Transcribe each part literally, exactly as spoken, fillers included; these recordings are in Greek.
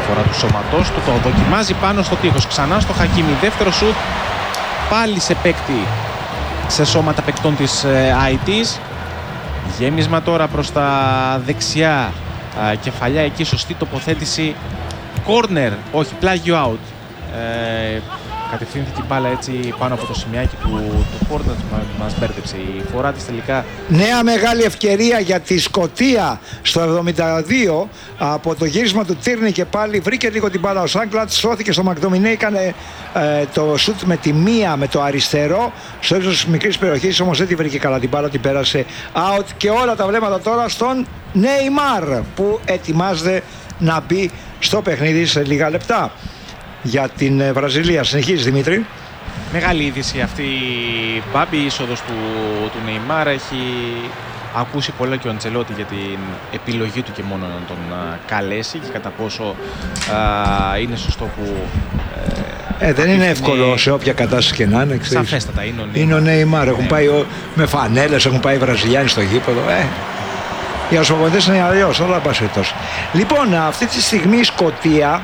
φορά του σώματός του. Το δοκιμάζει πάνω στο τείχος. Ξανά στο Χακίμι. Δεύτερο σουτ. Πάλι σε παίκτη. Σε σώματα παικτών της άι τι. Γέμισμα τώρα προς τα δεξιά. Α, κεφαλιά εκεί. Σωστή τοποθέτηση. Corner. Όχι, πλάγιο out. Ε, Κατευθύνθηκε η μπάλα έτσι πάνω από το σημειάκι του, του Φόρντας, μας μπέρδεψε η φορά της τελικά. Νέα μεγάλη ευκαιρία για τη Σκωτία στο εβδομήντα δύο από το γύρισμα του Τύρνη και πάλι βρήκε λίγο την μπάλα ο Σάγκλατ, σώθηκε στο Μακδομινέ, έκανε ε, το σουτ με τη μία με το αριστερό στο ύψος της μικρής περιοχής, όμως δεν τη βρήκε καλά την μπάλα, την πέρασε out και όλα τα βλέμματα τώρα στον Νέιμαρ που ετοιμάζεται να μπει στο παιχνίδι σε λίγα λεπτά. Για την Βραζιλία. Συνεχίζει, Δημήτρη. Μεγάλη είδηση αυτή η Μπάμπη, η είσοδος του, του Νεϊμάρ. Έχει ακούσει πολλά και ο Αντσελότη για την επιλογή του και μόνο να τον α, καλέσει και κατά πόσο α, είναι σωστό που ε, ε, δεν είναι εύκολο σε όποια κατάσταση και να είναι. Σαφέστατα είναι ο Νεϊμάρ. Είναι ο Νεϊμάρ. Έχουν πάει ο, με φανέλες, έχουν πάει οι Βραζιλιάνοι στο γήπεδο. Ε, για τους προπονητές είναι αλλιώς, όλα πασχετός. Λοιπόν, αυτή τη στιγμή η Σκωτία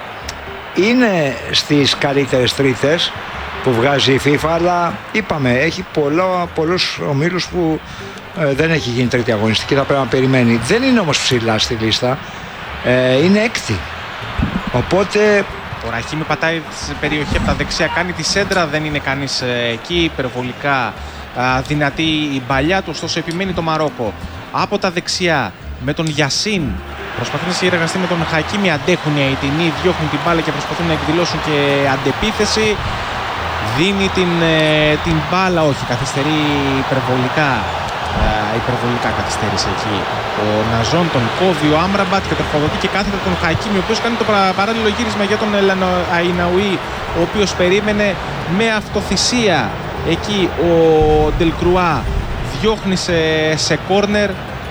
είναι στις καλύτερες τρίτες που βγάζει η FIFA, αλλά είπαμε έχει πολλά, πολλούς ομίλους που ε, δεν έχει γίνει τρίτη αγωνιστική, θα πρέπει να περιμένει. Δεν είναι όμως ψηλά στη λίστα, ε, είναι έκτη, οπότε ο Ραχίμι πατάει στην περιοχή από τα δεξιά, κάνει τη σέντρα, δεν είναι κανείς ε, εκεί, υπερβολικά α, δυνατή η μπαλιά του, ωστόσο επιμένει το Μαρόκο από τα δεξιά με τον Γιασίν. Προσπαθούν να συνεργαστεί με τον Χακίμι, αντέχουν οι Αιτινοί, διώχνουν την μπάλα και προσπαθούν να εκδηλώσουν και αντεπίθεση. Δίνει την, την μπάλα, όχι, καθυστερεί υπερβολικά, υπερβολικά καθυστέρησε εκεί. Ο Ναζόν τον κόβει ο Άμραμπατ και τροφοδοτεί και κάθεται τον Χακίμι, ο οποίος κάνει το παράλληλο γύρισμα για τον Αϊναουί, ο οποίος περίμενε με αυτοθυσία. Εκεί ο Ντελκρουά διώχνει σε, σε κόρνερ.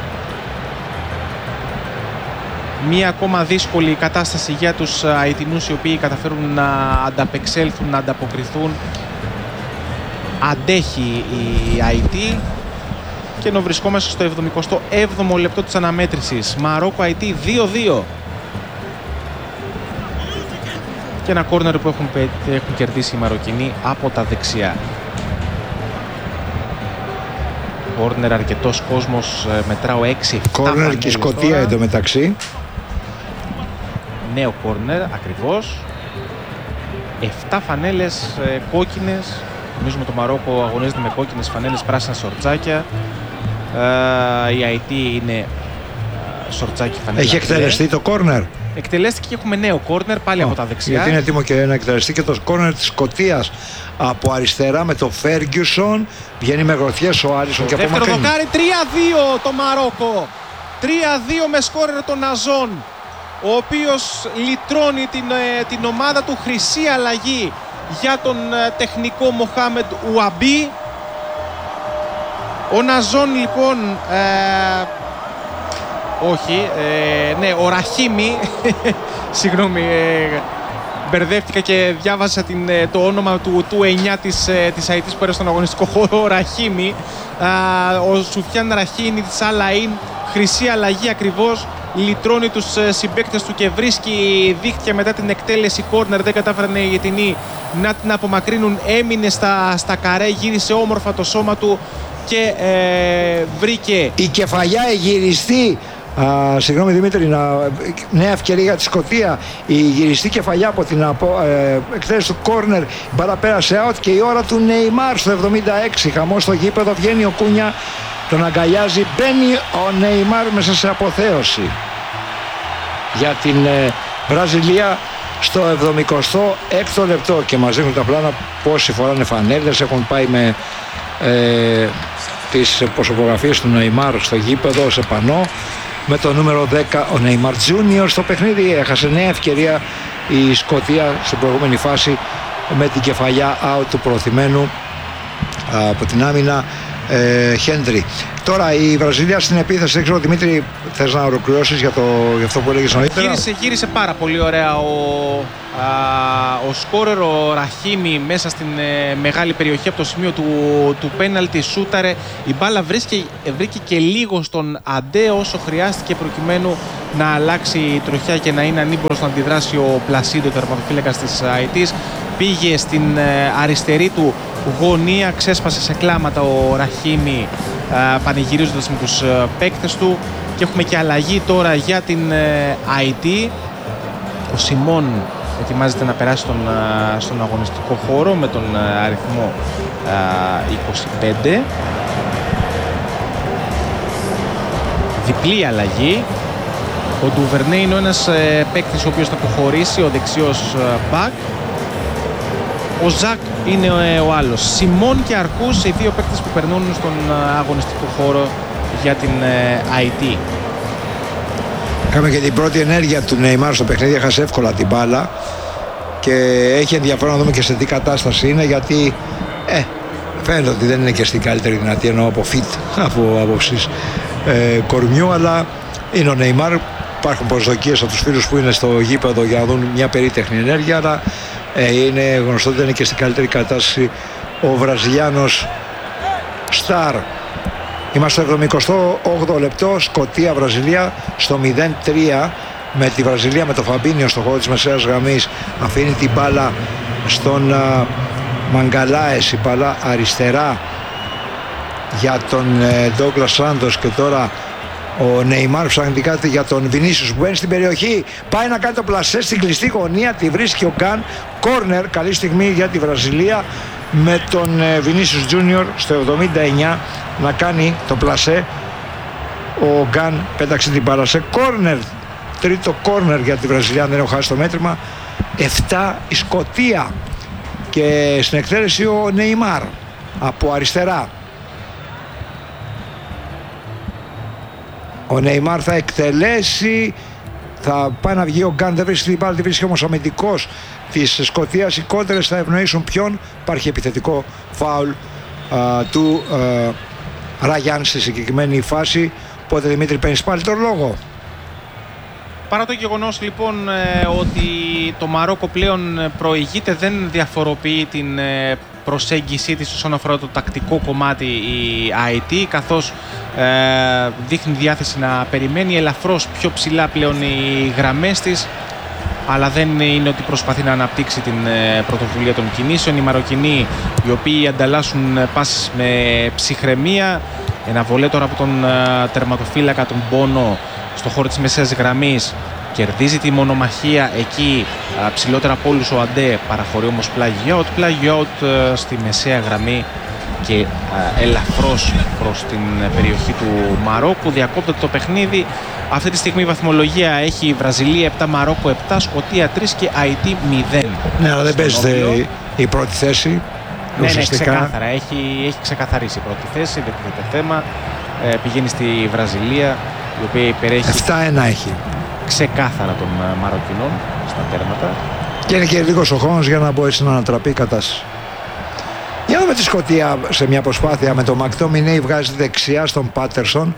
Μία ακόμα δύσκολη κατάσταση για τους Αιτινούς, οι οποίοι καταφέρουν να ανταπεξέλθουν, να ανταποκριθούν. Αντέχει η άι τι και ενώ βρισκόμαστε στο εβδομηκοστό έβδομο λεπτό της αναμέτρησης. Μαρόκο άι τι δύο δύο. Και ένα κόρνερ που έχουν, έχουν κερδίσει οι Μαροκινοί από τα δεξιά. Κόρνερ, αρκετός κόσμος, μετράω έξι εφτά. Κόρνερ και η Σκωτία εντωμεταξύ. Νέο κόρνερ, ακριβώς. εφτά φανέλες ε, κόκκινες. Νομίζουμε το Μαρόκο αγωνίζεται με κόκκινες φανέλες, πράσινα σορτσάκια. Ε, η άι τι είναι ε, σορτσάκι φανέλα. Έχει εκτελεστεί το κόρνερ. Εκτελέστηκε και έχουμε νέο κόρνερ πάλι oh, από τα δεξιά. Γιατί είναι έτοιμο και να εκτελεστεί και το κόρνερ της Σκωτίας από αριστερά με το Φέργκιουσον. Βγαίνει με γροθιές ο Άρισον και δεύτερο δοκάρι, τρία δύο το Μαρόκο. τρία δύο με σκόρερ τον Ναζόν, ο οποίος λυτρώνει την, την ομάδα του. Χρυσή αλλαγή για τον τεχνικό Μοχάμεντ Ουαμπί. Ο Ναζόν λοιπόν ε, όχι, ε, ναι, ο Ραχίμι συγγνώμη, ε, μπερδεύτηκα και διάβασα την, το όνομα του, του εννιά της, της άι τι που έρεσε στον αγωνιστικό χώρο, ο Ραχίμι. Α, ο Σουφιάν Ραχίνι της Αλαΐν, χρυσή αλλαγή ακριβώς, λυτρώνει τους συμπαίκτες του και βρίσκει δίχτυα μετά την εκτέλεση κόρνερ. Δεν κατάφεραν οι Αιτινοί να την απομακρύνουν, έμεινε στα, στα καρέ, γύρισε όμορφα το σώμα του και ε, βρήκε η κεφαλιά εγυριστή. Uh, συγγνώμη Δημήτρη, να, νέα ευκαιρία για τη Σκωτία. Η γυριστή κεφαλιά από την ε, εκτέλεση του κόρνερ, η μπάλα πέρασε out και η ώρα του Νεϊμάρ στο εβδομήντα έξι. Χαμός στο γήπεδο, βγαίνει ο Κούνια, τον αγκαλιάζει, μπαίνει ο Νεϊμάρ μέσα σε αποθέωση για την ε, Βραζιλία στο εβδομηκοστό έκτο λεπτό. Και μας δείχνουν τα πλάνα πόσοι φοράνε φανέλες, έχουν πάει με ε, τις προσωπογραφίες του Νεϊμάρ στο γήπεδο, σε πανό, με το νούμερο δέκα ο Νεϊμάρ Τζούνιορ στο παιχνίδι. Έχασε νέα ευκαιρία η Σκωτία στην προηγούμενη φάση με την κεφαλιά out του προωθημένου από την άμυνα. ε, Χέντρι. Τώρα η Βραζιλία στην επίθεση, δεν ξέρω Δημήτρη, θες να ολοκληρώσεις για, το, για αυτό που έλεγες νωρίτερα? Γύρισε, γύρισε πάρα πολύ ωραία ο, α, ο σκόρερ ο Ραχίμι μέσα στην ε, μεγάλη περιοχή από το σημείο του, του πέναλτι, σούταρε. Η μπάλα βρήκε, βρήκε και λίγο στον Αντέ όσο χρειάστηκε προκειμένου να αλλάξει η τροχιά και να είναι ανήμπορος να αντιδράσει ο Πλασίντο, τερματοφύλακας της ΑΕΤ. Πήγε στην ε, αριστερή του γωνία, ξέσπασε σε κλάματα ο Ραχίμι πανηγυρίζοντας με τους ε, παίκτες του. Και έχουμε και αλλαγή τώρα για την ε, ΑΕΤ. Ο Σιμών ετοιμάζεται να περάσει στον, ε, στον αγωνιστικό χώρο με τον ε, αριθμό ε, είκοσι πέντε. Διπλή αλλαγή. Ο Ντουβερνέ είναι ένας ε, παίκτης ο οποίος θα αποχωρήσει, ο δεξιός ε, μπακ. Ο Ζακ είναι ε, ο άλλος. Σιμών και Αρκούς, οι δύο παίκτες που περνούν στον ε, αγωνιστικό χώρο για την ε, ΑΕΤ. Είχαμε και την πρώτη ενέργεια του Νεϊμάρ στο παιχνίδι, έχασε εύκολα την μπάλα και έχει ενδιαφέρον να δούμε και σε τι κατάσταση είναι, γιατί ε, φαίνεται ότι δεν είναι και στην καλύτερη δυνατή, εννοώ από fit, από άποψης ε, κορμιού, αλλά είναι ο Νεϊμάρ. Υπάρχουν προσδοκίες από τους φίλους που είναι στο γήπεδο για να δουν μια περίτεχνη ενέργεια, αλλά ε, είναι γνωστό ότι δεν είναι και στην καλύτερη κατάσταση ο Βραζιλιάνος Σταρ. Είμαστε στο εβδομηκοστό όγδοο λεπτό, Σκωτία-Βραζιλία στο μηδέν τρία, με τη Βραζιλία με το Φαμπίνιο στο χώρο της μεσαίας γραμμής. Αφήνει την μπάλα στον uh, Μαγκαλάες, η μπάλα αριστερά για τον Ντόγκλας uh, Σάντος, και τώρα ο Νεϊμάρ ψάχνει κάτι για τον Βινίσιους που μπαίνει στην περιοχή, πάει να κάνει το πλασέ στην κλειστή γωνία, τη βρίσκει ο Γκαν, κόρνερ, καλή στιγμή για τη Βραζιλία, με τον Βινίσιους Τζούνιορ στο εβδομήντα εννιά να κάνει το πλασέ. Ο Γκαν πέταξε την μπάλα σε κόρνερ, τρίτο κόρνερ για τη Βραζιλία, δεν έχω χάσει το μέτρημα. Επτά η Σκωτία και στην εκτέλεση ο Νεϊμάρ από αριστερά. Ο Νεϊμάρ θα εκτελέσει, θα πάει να βγει ο Γκάν, δεν βρίσκει την μπάλα, τη βρίσκει όμως αμυντικός της Σκωτίας. Οι κόντρες θα ευνοήσουν ποιον? Υπάρχει επιθετικό φάουλ α, του α, Ραγιάν στη συγκεκριμένη φάση. Οπότε Δημήτρη, παίρνεις πάλι τον λόγο. Παρά το γεγονός λοιπόν ότι το Μαρόκο πλέον προηγείται, δεν διαφοροποιεί την προσέγγιση της όσον αφορά το τακτικό κομμάτι η ΑΕΤ, καθώς ε, δείχνει διάθεση να περιμένει ελαφρώς πιο ψηλά πλέον οι γραμμές της, αλλά δεν είναι ότι προσπαθεί να αναπτύξει την πρωτοβουλία των κινήσεων. Οι Μαροκινοί, οι οποίοι ανταλλάσσουν πάσες με ψυχραιμία. Ένα βολέ τώρα από τον τερματοφύλακα, τον Μπόνο, στο χώρο της μεσαίας γραμμής, κερδίζει τη μονομαχία εκεί α, ψηλότερα από όλους ο Αντέ, παραχωρεί όμως πλάγιο out, πλάγιο out α, στη μεσαία γραμμή και α, ελαφρώς προς την περιοχή του Μαρόκου. Διακόπτεται το παιχνίδι. Αυτή τη στιγμή η βαθμολογία έχει η Βραζιλία επτά, Μαρόκο επτά, Σκωτία τρία και ΑΕΤ μηδέν. Ναι, αλλά δεν παίζεται η, η πρώτη θέση. Ναι, ναι, ξεκάθαρα. Έχει, έχει ξεκαθαρίσει η πρώτη θέση, δεν τίθεται θέμα. Ε, πηγαίνει στη Βραζιλία, η οποία υπερέχει επτά ένα έχει ξεκάθαρα των Μαροκινών στα τέρματα. Και είναι και λίγος ο χρόνος για να μπορέσει να ανατραπεί η κατάσταση. Για να δούμε τη Σκωτία σε μια προσπάθεια με τον Μακτόμινέι, βγάζει δεξιά στον Πάτερσον.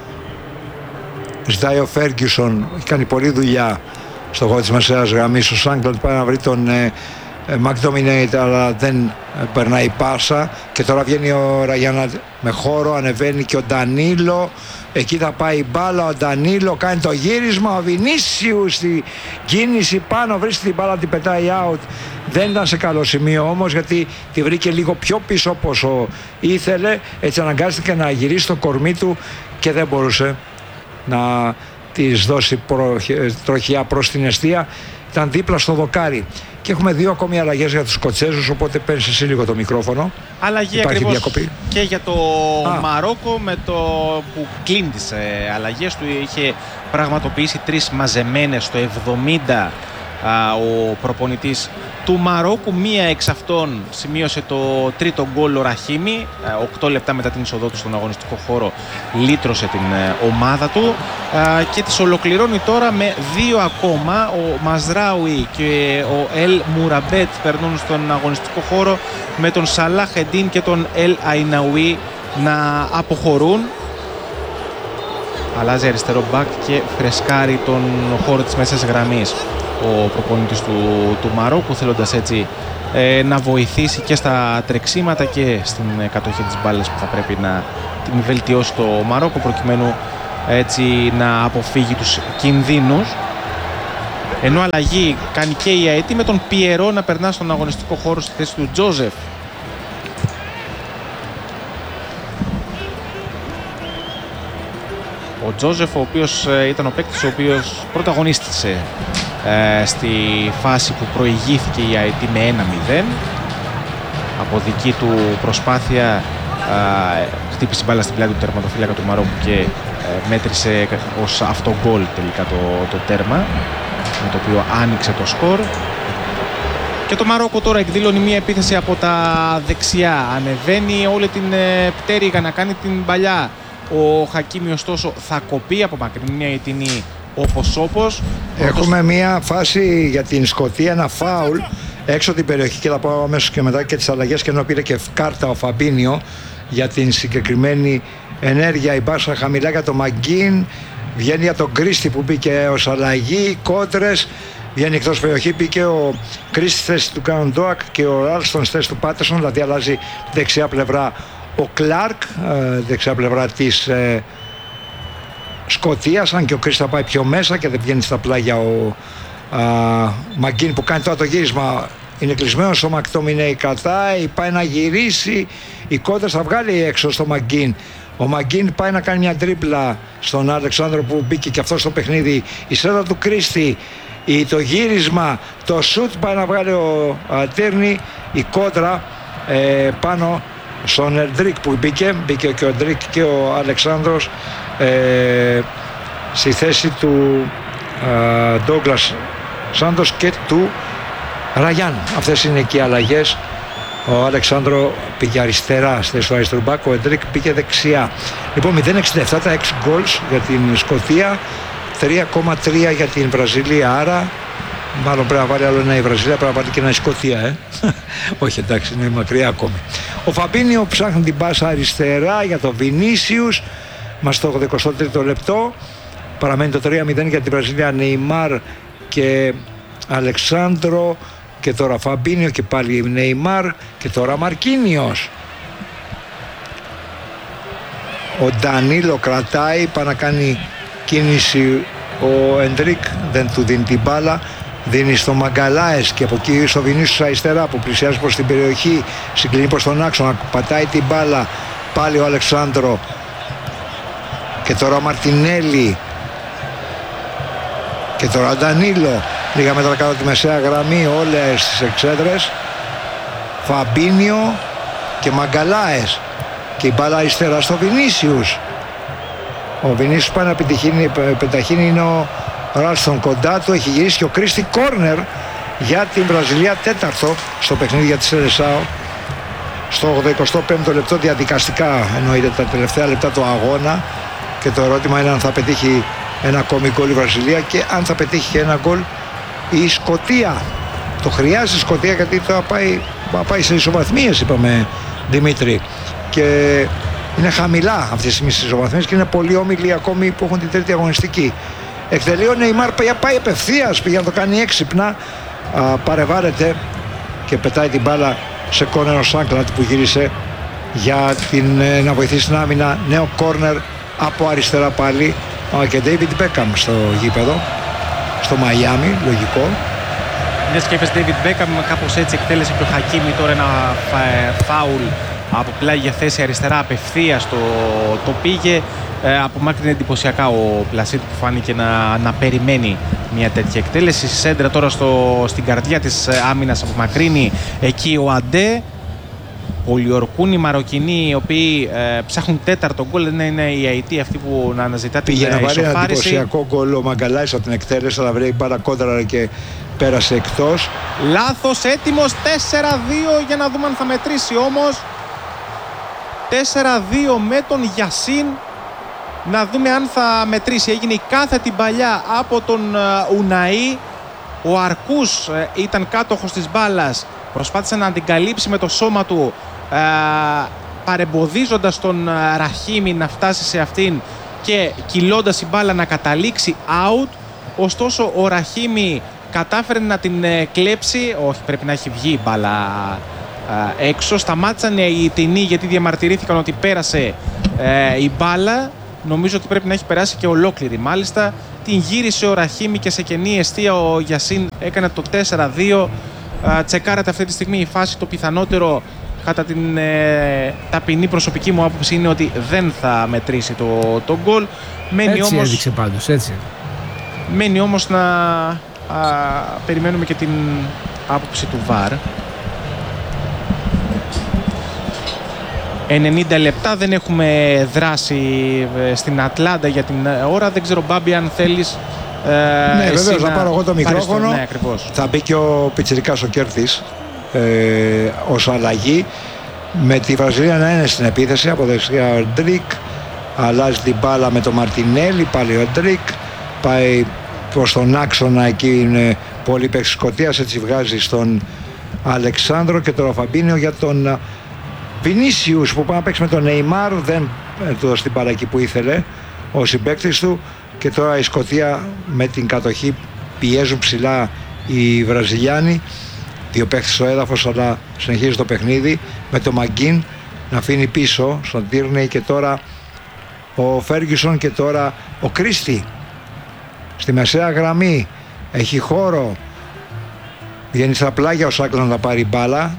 Ζητάει ο Φέργκιουσον, έχει κάνει πολλή δουλειά στο χώρο της μεσαίας γραμμής. Ο Σάγκλοντ πάει να βρει τον ε, ε, Μακτόμινέι, αλλά δεν ε, περνάει πάσα. Και τώρα βγαίνει ο Ραγιάννα με χώρο, ανεβαίνει και ο Ντανίλο. Εκεί θα πάει η μπάλα, ο Ντανίλο κάνει το γύρισμα, ο Βινίσιου στη κίνηση πάνω, βρίσκει την μπάλα, την πετάει out. Δεν ήταν σε καλό σημείο όμως, γιατί τη βρήκε λίγο πιο πίσω όπως ήθελε. Έτσι αναγκάστηκε να γυρίσει το κορμί του και δεν μπορούσε να της δώσει τροχιά προς την εστία. Ήταν δίπλα στο δοκάρι. Και έχουμε δύο ακόμη αλλαγές για τους Σκοτσέζους, οπότε παίρνεις εσύ λίγο το μικρόφωνο. Αλλαγή Υπάρχει ακριβώς διακοπή και για το Α. Μαρόκο, με το που κλείνει τις ε, αλλαγές του. Είχε πραγματοποιήσει τρεις μαζεμένες στο εβδομήντα α, ο προπονητής του Μαρόκου. Μία εξ αυτών σημείωσε το τρίτο γκολ ο Ραχίμι. οκτώ λεπτά μετά την εισοδό του στον αγωνιστικό χώρο λύτρωσε την ομάδα του και τις ολοκληρώνει τώρα με δύο ακόμα. Ο Μαζράουι και ο Ελ Μουραμπέτ περνούν στον αγωνιστικό χώρο, με τον Σαλάχ Εντίν και τον Ελ Αϊναουί να αποχωρούν. Αλλάζει αριστερό μπακ και φρεσκάρει τον χώρο της μέσας γραμμής ο προπονητής του, του Μαρόκου, θέλοντας έτσι ε, να βοηθήσει και στα τρεξίματα και στην κατοχή της μπάλας που θα πρέπει να την βελτιώσει το Μαρόκο, προκειμένου έτσι να αποφύγει τους κινδύνους. Ενώ αλλαγή κάνει και η ΑΕΤ με τον Πιερό να περνά στον αγωνιστικό χώρο στη θέση του Τζόζεφ. Ο Τζόζεφ, ο οποίος ήταν ο παίκτης ο οποίος πρωταγωνίστησε ε, στη φάση που προηγήθηκε η ΑΕΤ με ένα μηδέν. Από δική του προσπάθεια ε, χτύπησε μπάλα στην πλάτη του τερματοφύλακα του Μαρόκου και ε, μέτρησε ως αυτογκόλ τελικά το, το τέρμα, με το οποίο άνοιξε το σκορ. Και το Μαρόκο τώρα εκδήλωνει μια επίθεση από τα δεξιά. Ανεβαίνει όλη την ε, πτέρυγα να κάνει την παλιά. Ο Χακίμι ωστόσο θα κοπεί από μακρινή μια ηττινή όπως όπως. Έχουμε μια φάση για την Σκωτία, ένα φάουλ έξω την περιοχή και θα πάω αμέσως και μετά και τις αλλαγές, και ενώ πήρε και κάρτα ο Φαμπίνιο για την συγκεκριμένη ενέργεια. Η μπάσα χαμηλά για το Μαγκίν, βγαίνει για τον Κρίστη που μπήκε ως αλλαγή, κόντρες, βγαίνει εκτός περιοχή, μπήκε ο Κρίστη στη θέση του Κανοντόακ και ο Ράλστον στη θέση του Πάτερσον, δηλαδή αλλάζει δεξιά πλευρά ο Κλάρκ, δεξιά πλευρά της ε, Σκωτίας, αν και ο Κρίστη θα πάει πιο μέσα και δεν βγαίνει στα πλάγια ο Μαγκίν που κάνει τώρα το γύρισμα. Είναι κλεισμένος ο Μακτόμινεϊ, κρατάει, πάει να γυρίσει, η κόντρα θα βγάλει έξω στο Μαγκίν. Ο Μαγκίν πάει να κάνει μια τρίπλα στον Αλεξάνδρο που μπήκε και αυτό στο παιχνίδι. Η σέδα του Κρίστη, το γύρισμα, το σουτ πάει να βγάλει ο Τέρνη, η κόντρα ε, πάνω στον Εντρίκ που μπήκε, μπήκε και ο Εντρίκ και ο Αλεξάνδρος ε, στη θέση του Ντόγκλας Σάντος και του Ραγιάν. Αυτές είναι και οι αλλαγές. Ο Αλεξάνδρο πήγε αριστερά στη θέση του αριστερού μπακ, ο Εντρίκ πήγε δεξιά. Λοιπόν, μηδέν εξήντα επτά τα έξι goals για την Σκωτία, τρία κόμμα τρία για την Βραζιλία, άρα μάλλον πρέπει να βάλει άλλο ένα η Βραζιλία, πρέπει να βάλει και ένα η Σκωτία, ε. Όχι, εντάξει, είναι μακριά ακόμη. Ο Φαμπίνιο ψάχνει την πάσα αριστερά για τον Βινίσιους, μας το ογδοηκοστό τρίτο λεπτό. Παραμένει το τρία μηδέν για την Βραζιλία, Νεϊμάρ και Αλεξάνδρο, και τώρα Φαμπίνιο και πάλι Νεϊμάρ και τώρα Μαρκίνιος. Ο Ντανίλο κρατάει, πάει να κάνει κίνηση ο Εντρίκ, δεν του δίνει την μπάλα, δίνει στο Μαγκαλάες και από εκεί στο Βινίσιους αριστερά που πλησιάζει προς την περιοχή, συγκλίνει προς τον άξονα, πατάει την μπάλα, πάλι ο Αλεξάνδρο και τώρα ο Μαρτινέλη και τώρα ο Ντανίλο, λίγα μέτρα κάτω τη μεσαία γραμμή, όλες τις εξέδρες. Φαμπίνιο και Μαγκαλάες και η μπάλα αριστερά στο Βινίσιους. Ο Βινίσιους πάει να πεταχύνει, είναι ο Ράλστον κοντά του, έχει γυρίσει και ο Κρίστη, κόρνερ για την Βραζιλία, τέταρτο στο παιχνίδι για τη Σελεσάο. Στο ογδοηκοστό πέμπτο λεπτό, διαδικαστικά εννοείται, τα τελευταία λεπτά του αγώνα, και το ερώτημα είναι αν θα πετύχει ένα ακόμη γκολ η Βραζιλία και αν θα πετύχει και ένα γκολ η Σκωτία. Το χρειάζεται η Σκωτία γιατί θα πάει, θα πάει σε ισοβαθμίες, είπαμε, Δημήτρη, και είναι χαμηλά αυτές τις ισοβαθμίες και είναι πολύ όμιλοι ακόμη που έχουν την τρίτη αγωνιστική. Εκτελεί ο Νεϊμάρ, πάει απευθείας, πήγε να το κάνει έξυπνα, α, παρεβάλλεται και πετάει την μπάλα σε κόρνερ ο Σάγκλαντ που γύρισε για την, να βοηθήσει την άμυνα. Νέο κόρνερ από αριστερά πάλι, α, και David Beckham στο γήπεδο στο Μαϊάμι, λογικό. Ναι, σκέφτεσαι David Beckham, κάπως έτσι εκτέλεσε και ο Χακίμι τώρα ένα φάουλ από πλάγια θέση αριστερά, απευθείας το, το πήγε. Ε, απομάκρυνε εντυπωσιακά ο Πλασίτ που φάνηκε να, να περιμένει μια τέτοια εκτέλεση. Σέντρα τώρα στο, στην καρδιά της άμυνας, απομακρύνει εκεί ο Αντέ. Πολιορκούν οι Μαροκινοί, οι οποίοι ε, ψάχνουν τέταρτο γκολ. Δεν είναι η ΑΕΤ αυτή που να αναζητά την ισοφάριση. Πήγε να βάλει ένα εντυπωσιακό γκολ ο Μαγκαλάης από την εκτέλεση, αλλά βρήκε πάρα κόντρα και πέρασε εκτός. Λάθος, έτοιμος, τέσσερα δύο, για να δούμε αν θα μετρήσει όμως. τέσσερα δύο με τον Γιασίν. Να δούμε αν θα μετρήσει. Έγινε η κάθετη παλιά από τον Ουναή. Ο Αρκούς ε, ήταν κάτοχος της μπάλας. Προσπάθησε να την καλύψει με το σώμα του. Ε, παρεμποδίζοντας τον Ραχίμι να φτάσει σε αυτήν και κυλώντας η μπάλα να καταλήξει out. Ωστόσο ο Ραχίμι κατάφερε να την ε, κλέψει, όχι, πρέπει να έχει βγει η μπάλα ε, έξω. Σταμάτησαν οι Ιτηνοί γιατί διαμαρτυρήθηκαν ότι πέρασε ε, η μπάλα. Νομίζω ότι πρέπει να έχει περάσει και ολόκληρη μάλιστα. Την γύρισε ο Ραχίμι και σε κενή εστία ο Γιασίν έκανε το τέσσερα δύο. Ε, τσεκάρατε αυτή τη στιγμή η φάση. Το πιθανότερο κατά την ε, ταπεινή προσωπική μου άποψη είναι ότι δεν θα μετρήσει το, το γκολ. Μένει έτσι όμως, έδειξε πάντως, έτσι. Μένει όμως να α, περιμένουμε και την άποψη του βαρ. ενενήντα λεπτά, δεν έχουμε δράση στην Ατλάντα για την ώρα. Δεν ξέρω, Μπάμπη, αν θέλεις ε, ναι, βεβαίως, να θα πάρω εγώ το μικρόφωνο. Ναι, ακριβώς. Θα μπει και ο πιτσιρικάς ο Κέρτης ε, ως αλλαγή, με τη Βραζιλία να είναι στην επίθεση. Από δεξιά ο Ντρίκ, αλλάζει την μπάλα με τον Μαρτινέλη, πάλι ο Ντρίκ, πάει προς τον άξονα, εκεί είναι πολύ παίκτης Σκωτίας, έτσι βγάζει στον Αλεξάνδρο και τον Φαμπίνιο για τον Βινίσιους που πάει να παίξει με τον Νεϊμάρ. Δεν του δώσει την μπάλα εκεί που ήθελε ο συμπαίκτης του, και τώρα η Σκωτία με την κατοχή πιέζουν ψηλά οι Βραζιλιάνοι. Δύο παίκτες στο έδαφος, αλλά συνεχίζει το παιχνίδι με τον Μαγκίν να αφήνει πίσω στον Τίρνεϊ, και τώρα ο Φέργισον και τώρα ο Κρίστη στη μεσαία γραμμή. Έχει χώρο, βγαίνει στα πλάγια ο Σάκλαν να πάρει μπάλα,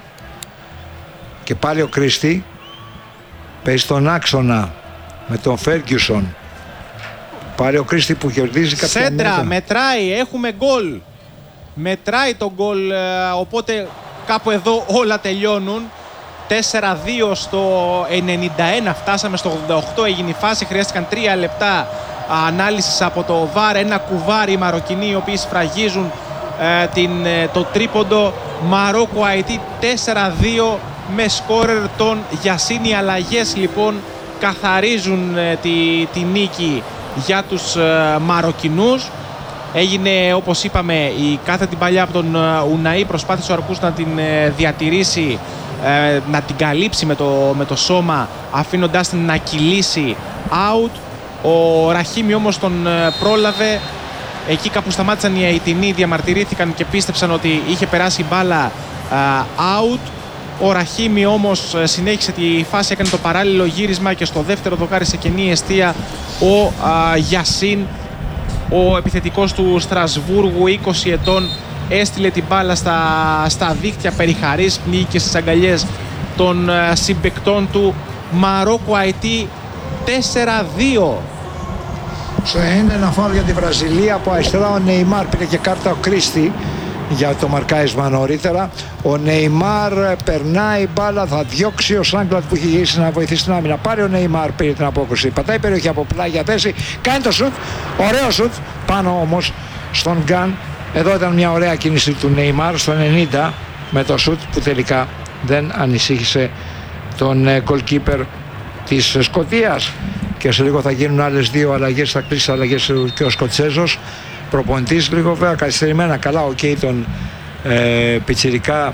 και πάλι ο Κρίστη παίζει στον άξονα με τον Φέργισον. Πάλι ο Κρίστη που κερδίζει κάποια Σέντρα, μέτρα. μετράει, έχουμε γκολ. Μετράει το γκολ, οπότε κάπου εδώ όλα τελειώνουν. τέσσερα δύο στο ενενήντα ένα, φτάσαμε στο ογδόντα οκτώ, έγινε η φάση, χρειάστηκαν τρία λεπτά ανάλυσης από το βαρ. Ένα κουβάρι οι Μαροκινοί, οι οποίοι σφραγίζουν ε, την, ε, το τρίποντο. Μαρόκο Αϊτή τέσσερα δύο με σκόρερ τον Γιασίνη. Αλλαγές λοιπόν καθαρίζουν ε, τη, τη νίκη για τους ε, Μαροκινούς. Έγινε, όπως είπαμε, η κάθετη παλιά από τον Ουναή. Προσπάθησε ο Αρκούς να την ε, διατηρήσει, ε, να την καλύψει με το, με το σώμα, αφήνοντάς την να κυλήσει out. Ο Ραχίμι όμως τον ε, πρόλαβε. Εκεί κάπου σταμάτησαν οι Αιτινοί, διαμαρτυρήθηκαν και πίστεψαν ότι είχε περάσει η μπάλα ε, out. Ο Ραχίμι όμως συνέχισε τη φάση, έκανε το παράλληλο γύρισμα και στο δεύτερο δοκάρι σε κενή εστία ο α, Γιασίν, ο επιθετικός του Στρασβούργου, είκοσι ετών, έστειλε την μπάλα στα, στα δίχτυα περιχαρής, πνίγηκε στις αγκαλιές των α, συμπαικτών του. Μαρόκο Αϊτή τέσσερα δύο. Στο είναι ένα φάουλ για τη Βραζιλία. Από αριστερά ο Νεϊμάρ πήρε και κάρτα ο Κρίστη για το μαρκάρισμα νωρίτερα. Ο Νεϊμάρ περνάει μπάλα, θα διώξει ο Σάγκλαντ που έχει γυρίσει να βοηθήσει την άμυνα. Πάρει ο Νεϊμάρ, πήρε την απόκριση, πατάει περιοχή από πλάγια θέση, κάνει το σουτ, ωραίο σουτ, πάνω όμως στον Γκάν. Εδώ ήταν μια ωραία κίνηση του Νεϊμάρ στο ενενήντα με το σουτ που τελικά δεν ανησύχησε τον goalkeeper της Σκωτίας. Και σε λίγο θα γίνουν άλλες δύο αλλαγές, θα κλείσει αλλαγές και ο Σκοτσέζος προπονητής, λίγο βέβαια καθυστερημένα. Καλά, οκ, okay, τον ε, πιτσιρικά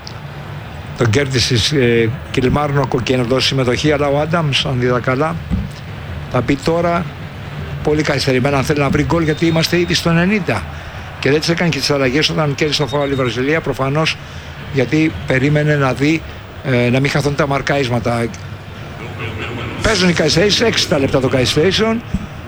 τον κέρδισε ε, Κιλμάρνοκο και να δώσει συμμετοχή, αλλά ο Άνταμς, αν δίδα καλά, θα πει τώρα πολύ καθυστερημένα αν θέλει να βρει γκολ, γιατί είμαστε ήδη στο ενενήντα και δεν τις έκανε και τις αλλαγές όταν κέρδισε το φάουλ η Βραζιλία, προφανώς γιατί περίμενε να δει ε, να μην χαθούν τα μαρκάρισματα. Παίζουν οι καθυστερήσεις, έξι τα λεπτά το καθυστερήσεων.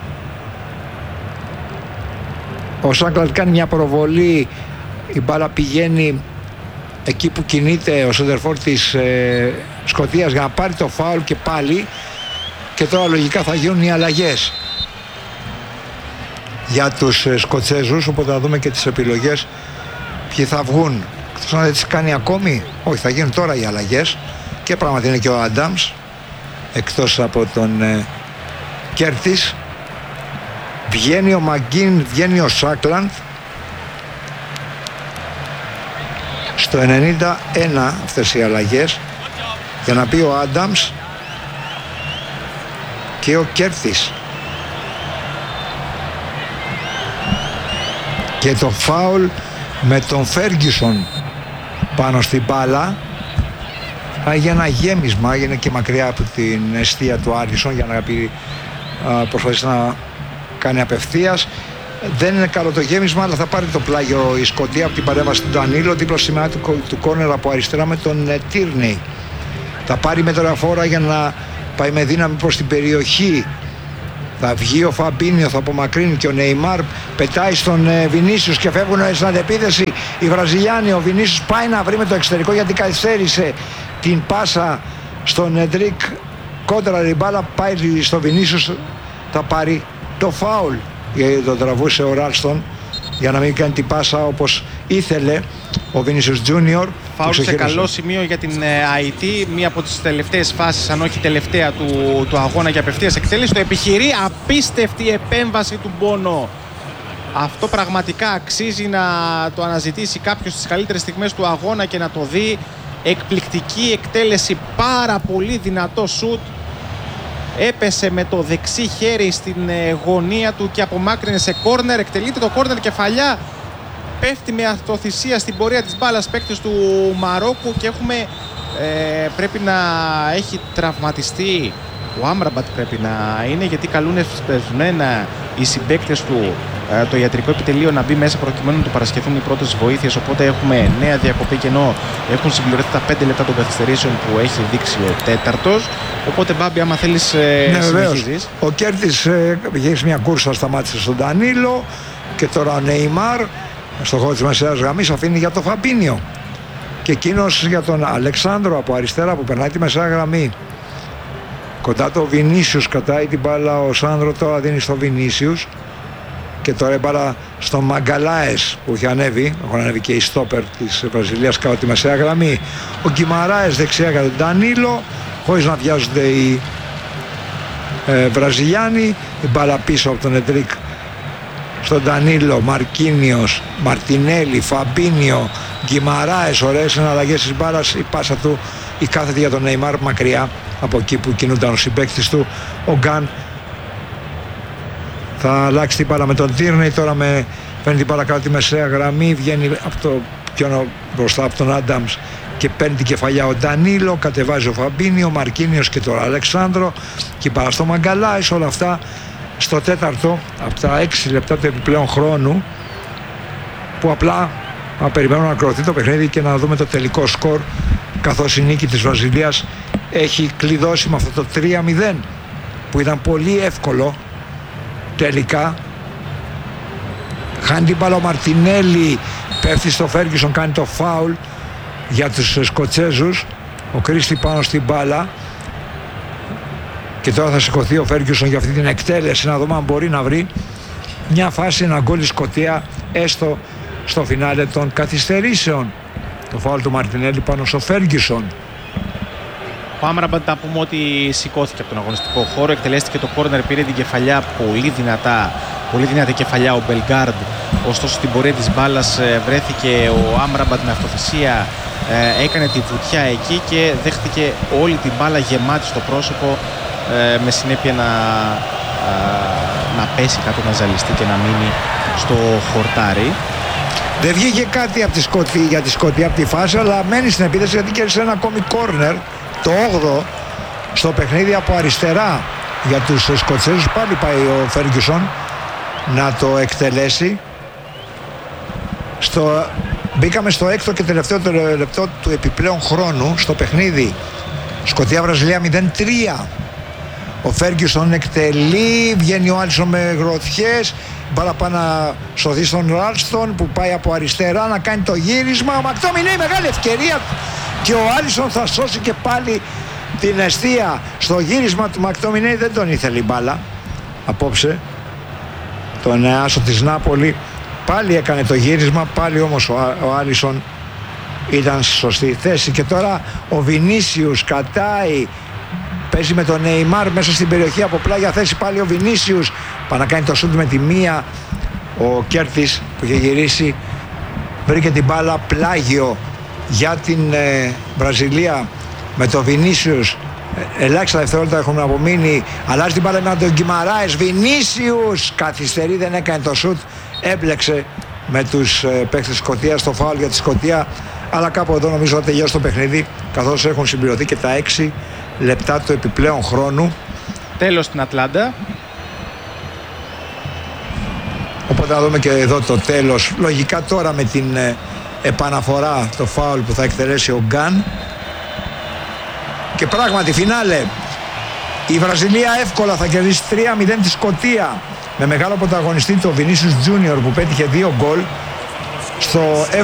Ο Σάγκλαντ κάνει μια προβολή, η μπάλα πηγαίνει εκεί που κινείται ο σεντερφόρ της ε, Σκωτίας για να πάρει το φάουλ και πάλι, και τώρα λογικά θα γίνουν οι αλλαγές για τους ε, Σκοτσέζους, οπότε θα δούμε και τις επιλογές ποιοι θα βγουν. Εκτός να δεν τις κάνει ακόμη, όχι, θα γίνουν τώρα οι αλλαγές, και πράγματι είναι και ο Άνταμς εκτός από τον ε, Κέρτης. Βγαίνει ο Μαγκίν, βγαίνει ο Σάκλαντ στο ενενήντα ένα αυτές οι αλλαγές, για να πει ο Άνταμς και ο Κέρτης. Και το φάουλ με τον Φέργισον πάνω στην μπάλα, για ένα γέμισμα, έγινε και μακριά από την εστία του Άλισον για να πει, α, προσπαθήσει να κάνει απευθείας. Δεν είναι καλό το γέμισμα, αλλά θα πάρει το πλάγιο η Σκωτία από την παρέμβαση του Ντανίλο, δίπλα στη σημαία του, του κόρνερ από αριστερά με τον ε, Τίρνεϊ. Θα πάρει μεταφορά για να πάει με δύναμη προς την περιοχή. Θα βγει ο Φαμπίνιο, θα απομακρύνει και ο Νεϊμάρ πετάει στον ε, Βινίσιους και φεύγουν στην αντεπίθεση οι Βραζιλιάνοι. Ο Βινίσιους πάει να βρει με το εξωτερικό γιατί καθυστέρησε την πάσα στον Εντρίκ. Κόντρα η μπάλα πάει στο Βινίσιους, θα πάρει το φάουλ. Γιατί τον τραβούσε ο Ράλστον για να μην κάνει την πάσα όπως ήθελε ο Βινίσιους Τζούνιορ. Φάουλ σε καλό σημείο για την άι τι, μία από τις τελευταίες φάσεις, αν όχι τελευταία του, του αγώνα για απευθείας εκτέλεση. Το επιχειρεί, απίστευτη επέμβαση του Μπόνο. Αυτό πραγματικά αξίζει να το αναζητήσει κάποιος στις καλύτερες στιγμές του αγώνα και να το δει. Εκπληκτική εκτέλεση, πάρα πολύ δυνατό σουτ. Έπεσε με το δεξί χέρι στην γωνία του και απομάκρυνε σε κόρνερ. Εκτελείται το κόρνερ, κεφαλιά. Πέφτει με αυτοθυσία στην πορεία της μπάλας παίκτης του Μαρόκου και έχουμε, ε, πρέπει να έχει τραυματιστεί ο Άμραμπατ, πρέπει να είναι, γιατί καλούν εσπεσμένα οι συμπαίκτες του ε, το ιατρικό επιτελείο να μπει μέσα προκειμένου να του παρασχεθούν οι πρώτες βοήθειες. Οπότε έχουμε νέα διακοπή και ενώ έχουν συμπληρωθεί τα πέντε λεπτά των καθυστερήσεων που έχει δείξει ο τέταρτος. Οπότε Μπάμπη, άμα θέλεις ε, ναι, συνεχίζεις. Ο Κέρτης ε, είχε μια κούρσα, σταμάτησε στον Ντανίλο και τώρα ο Νεϊμάρ στο χώρο της μεσαίας γραμμής αφήνει για το Φαμπίνιο και εκείνος για τον Αλεξάνδρο από αριστερά που περνάει τη μεσαία γραμμή. Κοντά το Βινίσιους, κατάει την μπάλα ο Σάνδρο, τώρα δίνει στο Βινίσιους και τώρα η μπάλα στο Μαγκαλάες που έχει ανέβει, έχουν ανέβει και οι στόπερ της Βραζιλίας κάτω τη μεσαία γραμμή. Ο Γκιμαράες δεξιά για τον Ντανίλο, χωρίς να βιάζονται οι ε, Βραζιλιάνοι. Η μπάλα πίσω από τον Εντρίκ στον Ντανίλο, Μαρκίνιος, Μαρτινέλη, Φαμπίνιο, Γκιμαράες, ωραίες εναλλαγές της μπάλας. Η πάσα του η κάθετη για τον Νεϊμάρ μακριά από εκεί που κινούνταν ο συμπαίκτης του. Ο Γκάν θα αλλάξει την μπάλα με τον Τίρνεϊ, τώρα με, παίρνει την μπάλα κάτω τη μεσαία γραμμή, βγαίνει από το πιο μπροστά από τον Άνταμς και παίρνει την κεφαλιά ο Ντανίλο, κατεβάζει ο Φαμπίνιο, ο Μαρκίνιος και τώρα ο Αλεξάνδρο και η μπάλα στο Μαγκαλάης. Όλα αυτά στο τέταρτο από τα έξι λεπτά του επιπλέον χρόνου, που απλά να περιμένουμε να ακολουθεί το παιχνίδι και να δούμε το τελικό σκορ, καθώς η νίκη της Βραζιλίας έχει κλειδώσει με αυτό το τρία μηδέν που ήταν πολύ εύκολο τελικά. Χάνει την μπάλα ο Μαρτινέλη, πέφτει στο Φέργκισον, κάνει το φάουλ για τους Σκοτσέζους. Ο Κρίστη πάνω στην μπάλα και τώρα θα σηκωθεί ο Φέργκισον για αυτή την εκτέλεση, να δούμε αν μπορεί να βρει μια φάση, ένα γκολ η Σκωτία έστω στο φινάλε των καθυστερήσεων. Το φάουλ του Μαρτινέλη πάνω στο Φέργκισον. Ο Άμραμπατ, να πούμε ότι σηκώθηκε από τον αγωνιστικό χώρο, εκτελέστηκε το κόρνερ, πήρε την κεφαλιά πολύ δυνατά, πολύ δυνατή κεφαλιά ο Μπελγκάρντ. Ωστόσο στην πορεία της μπάλας βρέθηκε ο Άμραμπατ με αυτοθυσία, έκανε τη βουτιά εκεί και δέχτηκε όλη την μπάλα γεμάτη στο πρόσωπο, με συνέπεια να, να πέσει κάτω, να ζαλιστεί και να μείνει στο χορτάρι. Δεν βγήκε κάτι από τη Σκωτία, για τη Σκωτία από τη φάση, αλλά μένει στην επίθεση γιατί κέρδισε ένα ακόμη κόρνερ, το όγδοο στο παιχνίδι από αριστερά για τους Σκοτσέζους. Πάλι πάει ο Φέργκισον να το εκτελέσει. Στο... Μπήκαμε στο έκτο και τελευταίο λεπτό του επιπλέον χρόνου στο παιχνίδι. Σκωτία-Βραζιλία μηδέν τρία. Ο Φέργκισον εκτελεί, βγαίνει ο Άλισον με γροθιές, μπάλα πάει να σωθεί στον Ράλστον που πάει από αριστερά να κάνει το γύρισμα. Ο Μακτόμινέι, μεγάλη ευκαιρία και ο Άλισον θα σώσει και πάλι την εστία. Στο γύρισμα του Μακτόμινέι δεν τον ήθελε η μπάλα απόψε, τον άσο της Νάπολη. Πάλι έκανε το γύρισμα, πάλι όμως ο, ο Άλισον ήταν στη σωστή θέση. Και τώρα ο Βινίσιους κατάει, παίζει με τον Νεϊμάρ μέσα στην περιοχή από πλάγια θέση, πάλι ο Βινίσιους πάει να κάνει το σούτ με τη μία. Ο Κέρτης που είχε γυρίσει βρήκε την μπάλα, πλάγιο για την ε, Βραζιλία με τον Βινίσιους. Ε, ελάχιστα δευτερόλεπτα έχουν απομείνει, αλλάζει την μπάλα με τον Γκιμαράες. Βινίσιους καθυστερεί, δεν έκανε το σούτ, έμπλεξε με τους ε, παίκτες της Σκωτίας. Το φάουλ για τη Σκωτία Αλλά κάπου εδώ νομίζω θα τελειώσει το παιχνίδι, καθώς έχουν συμπληρωθεί και τα έξι λεπτά του επιπλέον χρόνου. Τέλος στην Ατλάντα. Οπότε να δούμε και εδώ το τέλος. Λογικά τώρα με την ε, επαναφορά, το φάουλ που θα εκτελέσει ο Γκάν. Και πράγματι φινάλε. Η Βραζιλία εύκολα θα κερδίσει τρία μηδέν τη Σκωτία, με μεγάλο πρωταγωνιστή το Vinicius Junior που πέτυχε δύο γκολ στο